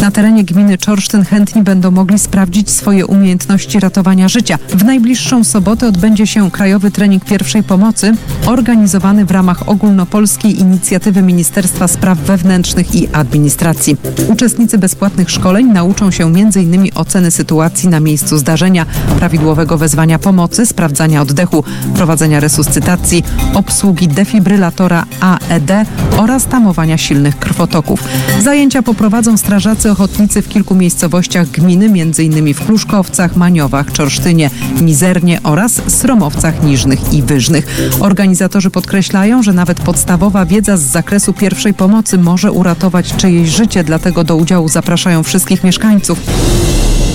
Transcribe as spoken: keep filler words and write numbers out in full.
Na terenie gminy Czorsztyn chętni będą mogli sprawdzić swoje umiejętności ratowania życia. W najbliższą sobotę odbędzie się krajowy trening pierwszej pomocy organizowany w ramach ogólnopolskiej inicjatywy Ministerstwa Spraw Wewnętrznych i Administracji. Uczestnicy bezpłatnych szkoleń nauczą się między innymi oceny sytuacji na miejscu zdarzenia, prawidłowego wezwania pomocy, sprawdzania oddechu, prowadzenia resuscytacji, obsługi defibrylatora A E D oraz tamowania silnych krwotoków. Zajęcia poprowadzą strażacy ochotnicy w kilku miejscowościach gminy, między innymi w Kluszkowcach, Maniowach, Czorsztynie, Mizernie oraz Sromowcach Niżnych i Wyżnych. Organizatorzy podkreślają, że nawet podstawowa wiedza z zakresu pierwszej pomocy może uratować czyjeś życie, dlatego do udziału zapraszają wszystkich mieszkańców.